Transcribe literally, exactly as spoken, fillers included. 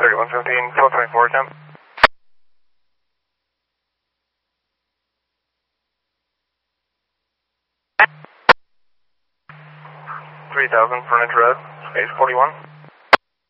thirty-one fifteen, four twenty-four, temp. three thousand, Furniture Road, space forty-one.